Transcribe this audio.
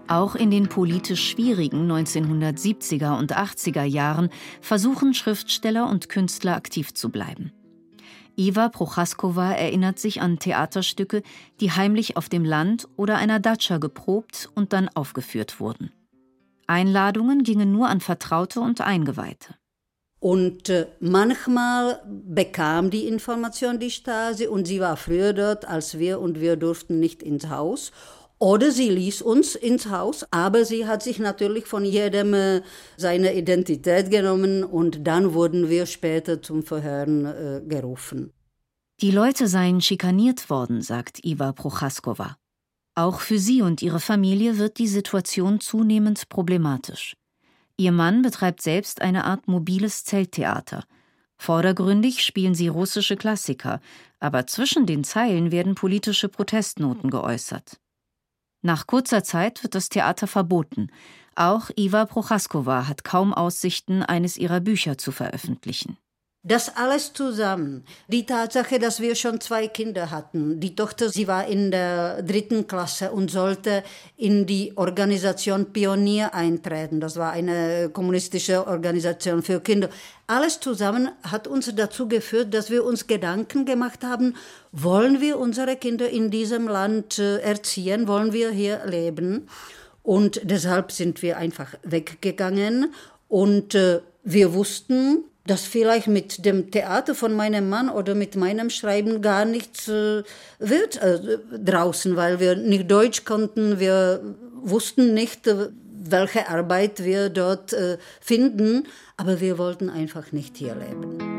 Auch in den politisch schwierigen 1970er und 80er Jahren versuchen Schriftsteller und Künstler aktiv zu bleiben. Ewa Prochaskowa erinnert sich an Theaterstücke, die heimlich auf dem Land oder einer Datscha geprobt und dann aufgeführt wurden. Einladungen gingen nur an Vertraute und Eingeweihte. Und manchmal bekam die Information die Stasi und sie war früher dort als wir und wir durften nicht ins Haus. Oder sie ließ uns ins Haus, aber sie hat sich natürlich von jedem seine Identität genommen und dann wurden wir später zum Verhören gerufen. Die Leute seien schikaniert worden, sagt Ewa Prochaskowa. Auch für sie und ihre Familie wird die Situation zunehmend problematisch. Ihr Mann betreibt selbst eine Art mobiles Zelttheater. Vordergründig spielen sie russische Klassiker, aber zwischen den Zeilen werden politische Protestnoten geäußert. Nach kurzer Zeit wird das Theater verboten. Auch Ewa Prochaskowa hat kaum Aussichten, eines ihrer Bücher zu veröffentlichen. Das alles zusammen, die Tatsache, dass wir schon 2 Kinder hatten. Die Tochter, sie war in der 3. Klasse und sollte in die Organisation Pionier eintreten. Das war eine kommunistische Organisation für Kinder. Alles zusammen hat uns dazu geführt, dass wir uns Gedanken gemacht haben, wollen wir unsere Kinder in diesem Land erziehen, wollen wir hier leben? Und deshalb sind wir einfach weggegangen und wir wussten, dass vielleicht mit dem Theater von meinem Mann oder mit meinem Schreiben gar nichts wird draußen, weil wir nicht Deutsch konnten, wir wussten nicht, welche Arbeit wir dort finden, aber wir wollten einfach nicht hier leben.